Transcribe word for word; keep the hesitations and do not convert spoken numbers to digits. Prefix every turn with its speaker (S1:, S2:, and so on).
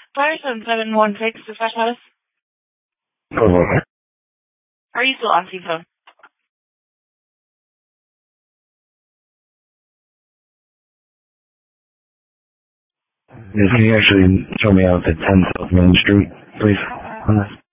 S1: Ryerson seven one six, Dispatch House.
S2: Over.
S1: Are you still on speakerphone?
S2: Yes, can you actually show me out the ten South Main Street, please, on this?